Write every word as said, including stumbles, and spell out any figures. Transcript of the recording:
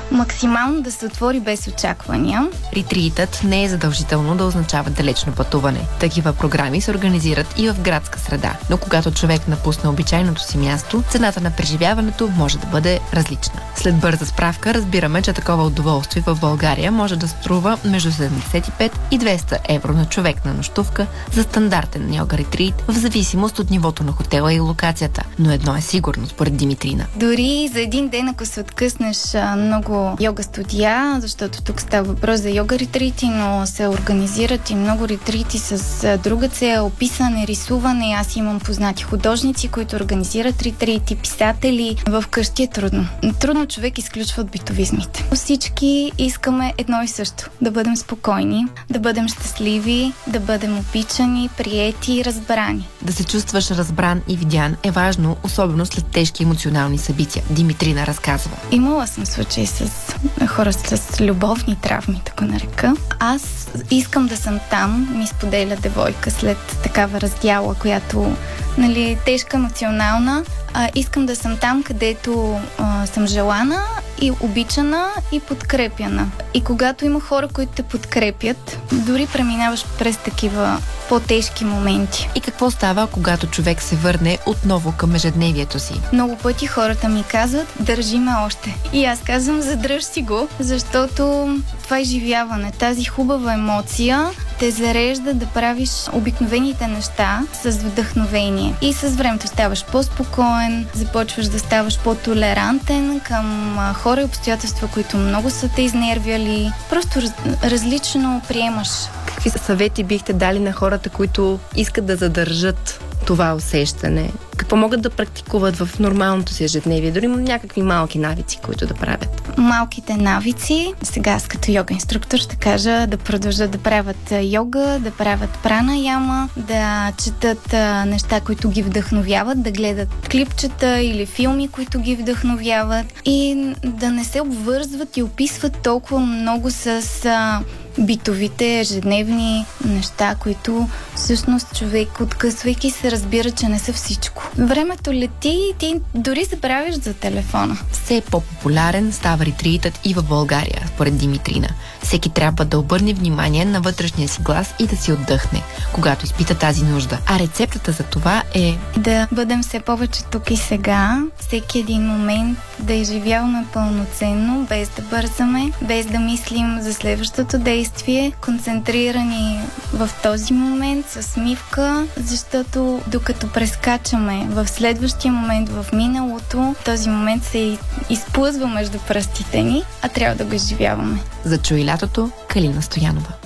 максимално да се отвори без очаквания. Ретритът не е задължително да означава далечно пътуване. Такива програми се организират и в градска среда, но когато човек напусне обичайното си място, цената на преживяването може да бъде различна. След бърза справка разбираме, че такова удоволствие в България може да струва между седемдесет и пет и двеста евро на човек на нощувка за стандартен йога ретрит, в зависимост от нивото на хотела и локацията. Но едно е сигурно, според Димитрина. Дори за един ден, ако се откъснеш много йога студия, защото тук става въпрос за йога ретрити, но се организират и много ретрити с друга цел, описане, рисуване. Аз имам познати художници, които организират ретрити, писатели. В къщи е трудно. Трудно човек изключва от битовизмите. Всички искаме едно и също. Да бъдем спокойни, да бъдем щастливи, да бъдем обичани, приети и разбрани. Да се чувстваш разбран и видян е важно, особено след тежки емоционални събития. Димитрина разказва. Имала съм случаи с хора с любовни травми, така нарека. Аз искам да съм там, ми споделя девойка след такава раздяла, която, нали, е тежка, емоционална. А, искам да съм там, където а, съм желана и обичана и подкрепяна. И когато има хора, които те подкрепят, дори преминаваш през такива по-тежки моменти. И какво става, когато човек се върне отново към ежедневието си? Много пъти хората ми казват, държи ме още. И аз казвам, задръж си го, защото това изживяване, тази хубава емоция те зарежда да правиш обикновените неща с вдъхновение. И с времето ставаш по-спокоен, започваш да ставаш по-толерантен към хора и обстоятелства, които много са те изнервяли. Просто раз, различно приемаш. Какви съвети бихте дали на хората, които искат да задържат това усещане? Какво могат да практикуват в нормалното си ежедневие? Дори има някакви малки навици, които да правят. Малките навици, сега аз като йога инструктор ще кажа да продължат да правят йога, да правят пранаяма, да четат неща, които ги вдъхновяват, да гледат клипчета или филми, които ги вдъхновяват и да не се обвързват и описват толкова много с битовите, ежедневни неща, които всъщност човек, откъсвайки се, разбира, че не са всичко. Времето лети и ти дори забравяш за телефона. Все по-популярен става ретритът и в България, според Димитрина. Всеки трябва да обърне внимание на вътрешния си глас и да си отдъхне, когато изпита тази нужда. А рецептата за това е да бъдем все повече тук и сега, всеки един момент да изживяваме пълноценно, без да бързаме, без да мислим за следващото действие, концентрирани в този момент с усмивка, защото докато прескачаме в следващия момент в миналото, този момент се изплъзва между пръстите ни, а трябва да го изживяваме. За Чуй лятото, Калина Стоянова.